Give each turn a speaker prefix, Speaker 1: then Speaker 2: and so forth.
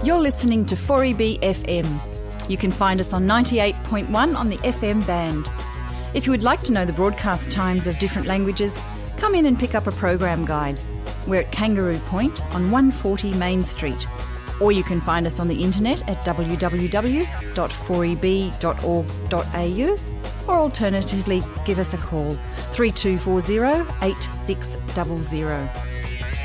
Speaker 1: You're listening to 4EB FM. You can find us on 98.1 on the FM band. If you would like to know the broadcast times of different languages, come in and pick up a program guide. We're at Kangaroo Point on 140 Main Street. Or you can find us on the internet at www.4eb.org.au, or alternatively give us a call 3240 8600.